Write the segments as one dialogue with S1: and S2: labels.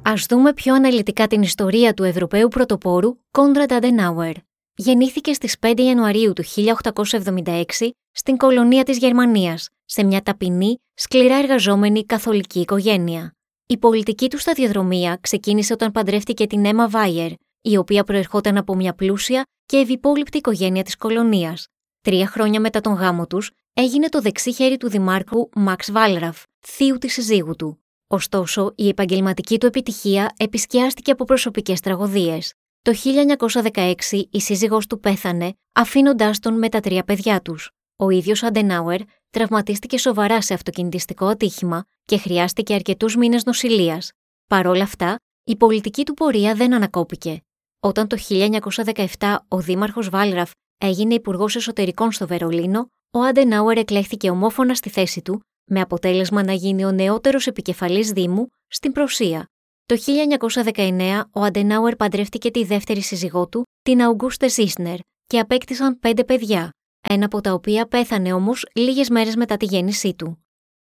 S1: Ας δούμε πιο αναλυτικά την ιστορία του Ευρωπαίου πρωτοπόρου Κόνραντ Αντενάουερ. Γεννήθηκε στις 5 Ιανουαρίου του 1876 στην κολονία της Γερμανίας, σε μια ταπεινή, σκληρά εργαζόμενη καθολική οικογένεια. Η πολιτική του σταδιοδρομία ξεκίνησε όταν παντρεύτηκε την Έμα Βάιερ, η οποία προερχόταν από μια πλούσια και ευυπόληπτη οικογένεια της κολονίας. 3 χρόνια μετά τον γάμο τους, έγινε το δεξί χέρι του δημάρχου Μαξ Βάλραφ, θείου της συζύγου του. Ωστόσο, η επαγγελματική του επιτυχία επισκιάστηκε από προσωπικές τραγωδίες. Το 1916 η σύζυγός του πέθανε, αφήνοντάς τον με τα 3 παιδιά τους. Ο ίδιος Αντενάουερ τραυματίστηκε σοβαρά σε αυτοκινητιστικό ατύχημα και χρειάστηκε αρκετούς μήνες νοσηλείας. Παρ' όλα αυτά, η πολιτική του πορεία δεν ανακόπηκε. Όταν το 1917 ο δήμαρχος Βάλραφ έγινε υπουργός εσωτερικών στο Βερολίνο, ο Αντενάουερ εκλέχθηκε ομόφωνα στη θέση του, με αποτέλεσμα να γίνει ο νεότερος επικεφαλής δήμου στην Πρωσία. Το 1919 ο Αντενάουερ παντρεύτηκε τη δεύτερη σύζυγό του, την Αουγκούστε Ζίσνερ, και απέκτησαν 5 παιδιά, ένα από τα οποία πέθανε όμως λίγες μέρες μετά τη γέννησή του.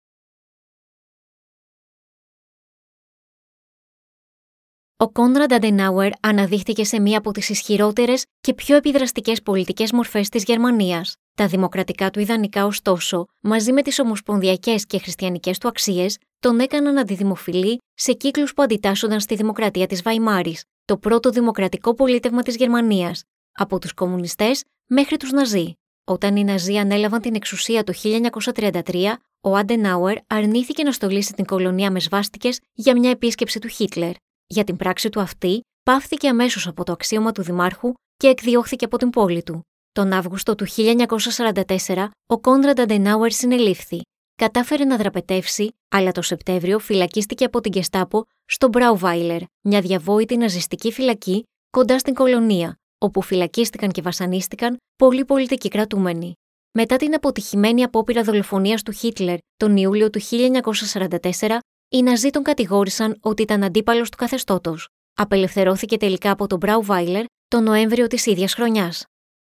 S1: Ο Κόνραντ Αντενάουερ αναδείχθηκε σε μία από τις ισχυρότερες και πιο επιδραστικές πολιτικές μορφές της Γερμανίας. Τα δημοκρατικά του ιδανικά, ωστόσο, μαζί με τις ομοσπονδιακές και χριστιανικές του αξίες, τον έκαναν αντιδημοφιλή σε κύκλους που αντιτάσσονταν στη δημοκρατία της Βαϊμάρης, το πρώτο δημοκρατικό πολίτευμα της Γερμανίας, από τους κομμουνιστές μέχρι τους Ναζί. Όταν οι Ναζί ανέλαβαν την εξουσία το 1933, ο Αντενάουερ αρνήθηκε να στολίσει την κολονία με σβάστικες για μια επίσκεψη του Χίτλερ. Για την πράξη του αυτή, πάυθηκε αμέσως από το αξίωμα του δημάρχου και εκδιώχθηκε από την πόλη του. Τον Αύγουστο του 1944, ο Κόνραντ Αντενάουερ συνελήφθη. Κατάφερε να δραπετεύσει, αλλά το Σεπτέμβριο φυλακίστηκε από την Γκεστάπο στο Μπράουβάιλερ, μια διαβόητη ναζιστική φυλακή κοντά στην κολονία, όπου φυλακίστηκαν και βασανίστηκαν πολλοί πολιτικοί κρατούμενοι. Μετά την αποτυχημένη απόπειρα δολοφονίας του Χίτλερ τον Ιούλιο του 1944, οι Ναζί τον κατηγόρησαν ότι ήταν αντίπαλος του καθεστώτος. Απελευθερώθηκε τελικά από τον Μπράουβάιλερ τον Νοέμβριο της ίδιας χρονιάς.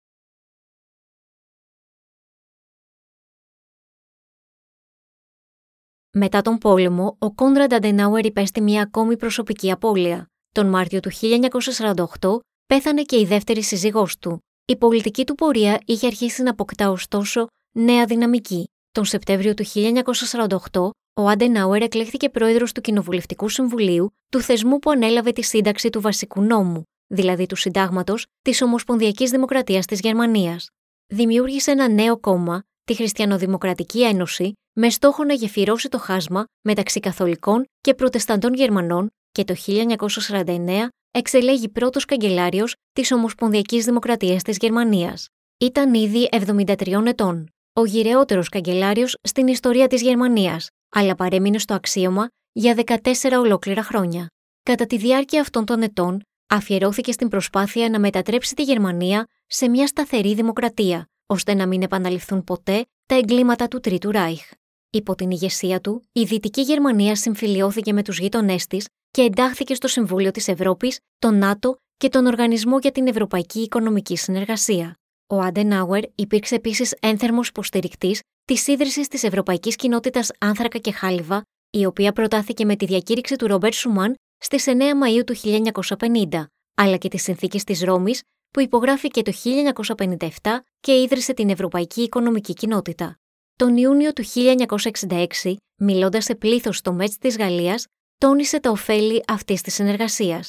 S1: Μετά τον πόλεμο, ο Κόνραντ Αντενάουερ υπέστη μια ακόμη προσωπική απώλεια. Τον Μάρτιο του 1948 πέθανε και η δεύτερη σύζυγός του. Η πολιτική του πορεία είχε αρχίσει να αποκτά ωστόσο νέα δυναμική. Τον Σεπτέμβριο του 1948, ο Αντενάουερ εκλέχθηκε πρόεδρος του Κοινοβουλευτικού Συμβουλίου, του θεσμού που ανέλαβε τη σύνταξη του βασικού νόμου, δηλαδή του Συντάγματος της Ομοσπονδιακής Δημοκρατίας της Γερμανίας. Δημιούργησε ένα νέο κόμμα, τη Χριστιανοδημοκρατική Ένωση, με στόχο να γεφυρώσει το χάσμα μεταξύ καθολικών και προτεσταντών Γερμανών, και το 1949 εξελέγει πρώτος καγκελάριος της Ομοσπονδιακής Δημοκρατίας της Γερμανίας. Ήταν ήδη 73 ετών, ο γυραιότερος καγκελάριος στην ιστορία της Γερμανίας, αλλά παρέμεινε στο αξίωμα για 14 ολόκληρα χρόνια. Κατά τη διάρκεια αυτών των ετών, αφιερώθηκε στην προσπάθεια να μετατρέψει τη Γερμανία σε μια σταθερή δημοκρατία, ώστε να μην επαναληφθούν ποτέ τα εγκλήματα του Τρίτου Ράιχ. Υπό την ηγεσία του, η Δυτική Γερμανία συμφιλιώθηκε με τους γείτονές της και εντάχθηκε στο Συμβούλιο της Ευρώπης, τον ΝΑΤΟ και τον Οργανισμό για την Ευρωπαϊκή Οικονομική Συνεργασία. Ο Αντενάουερ υπήρξε επίσης ένθερμος υποστηρικτής της ίδρυσης της Ευρωπαϊκής Κοινότητας Άνθρακα και Χάλιβα, η οποία προτάθηκε με τη διακήρυξη του Ρόμπερτ Σουμάν στις 9 Μαΐου του 1950, αλλά και της Συνθήκης της Ρώμης, που υπογράφηκε το 1957 και ίδρυσε την Ευρωπαϊκή Οικονομική Κοινότητα. Τον Ιούνιο του 1966, μιλώντας σε πλήθος στο Μέτς της Γαλλίας, τόνισε τα ωφέλη αυτής της συνεργασίας.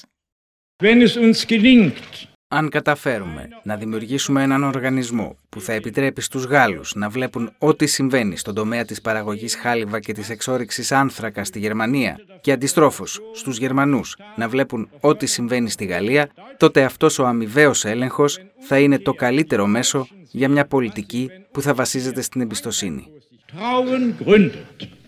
S2: Αν καταφέρουμε να δημιουργήσουμε έναν οργανισμό που θα επιτρέπει στους Γάλλους να βλέπουν ό,τι συμβαίνει στον τομέα της παραγωγής χάλιβα και της εξόρυξης άνθρακα στη Γερμανία και αντιστρόφως στους Γερμανούς να βλέπουν ό,τι συμβαίνει στη Γαλλία, τότε αυτός ο αμοιβαίος έλεγχος θα είναι το καλύτερο μέσο για μια πολιτική που θα βασίζεται στην εμπιστοσύνη.